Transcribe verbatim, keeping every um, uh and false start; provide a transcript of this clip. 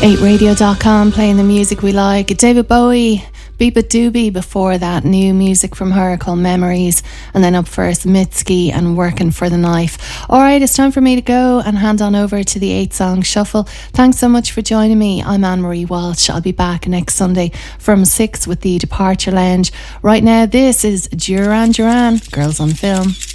eight radio dot com, playing the music we like. David Bowie, Biba Doobie before that, new music from her called Memories, and then up first Mitski and Working for the Knife. Alright, it's time for me to go and hand on over to the eight song shuffle. Thanks so much for joining me. I'm Anne-Marie Walsh. I'll be back next Sunday from six with the Departure Lounge. Right now, this is Duran Duran, Girls on Film.